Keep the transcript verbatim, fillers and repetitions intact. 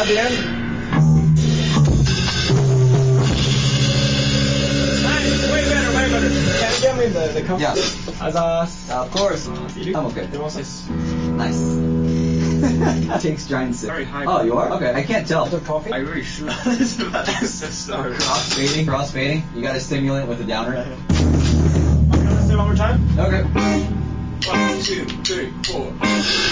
at the end. Nice, way better, way better. Can you get me the, the cup? Yeah. Azaz. Of course. I'm okay. Nice. Takes giant sip. Very high. Oh, you are? Okay. I can't tell. The coffee? I really should. This is about to start. Cross fading, cross fading. You gotta stimulant with a downer. Okay, let's do it one more time. Okay. One, two, three, four.